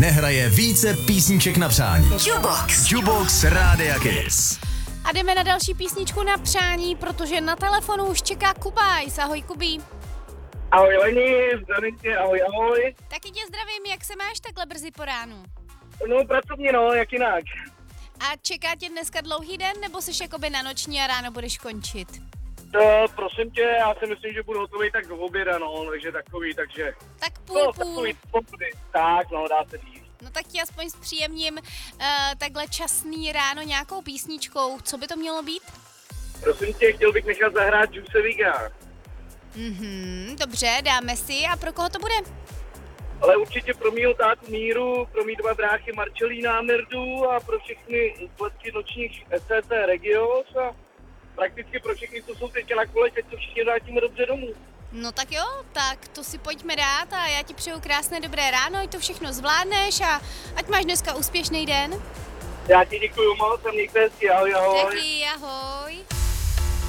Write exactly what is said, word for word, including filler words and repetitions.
nehraje více písniček na přání. Jukebox. Jukebox Rádia Kiss. A jdeme na další písničku na přání, protože na telefonu už čeká Kubajs. Ahoj, Kubí. Ahoj Leni, zdravím tě, ahoj, ahoj. Taky tě zdravím, jak se máš takhle brzy po ránu? No pracovně no, jak jinak. A čeká tě dneska dlouhý den, nebo jsi jakoby na noční a ráno budeš končit? To, prosím tě, já si myslím, že budu hotový tak do oběda, no, takže takový, takže... Tak půl, No, půl. takový, pokudy. Tak, no, dá se říct. No tak ti aspoň zpříjemním uh, takhle časný ráno nějakou písničkou. Co by to mělo být? Prosím tě, chtěl bych nechat zahrát Juice Viga. Mhm, dobře, dáme si. A pro koho to bude? Ale určitě pro mýho tátu Míru, pro mý dva bráchy Marcelína a Mirdu a pro všechny spletky nočních S C C Regios a prakticky pro všechny, co jsou teď na kole, teď to všichni vrátíme dobře domů. No tak jo, tak to si pojďme dát a já ti přeju krásné dobré ráno, ať to všechno zvládneš a ať máš dneska úspěšný den. Já ti děkuju moc a mějte hezky, ahoj, ahoj. Taky, ahoj.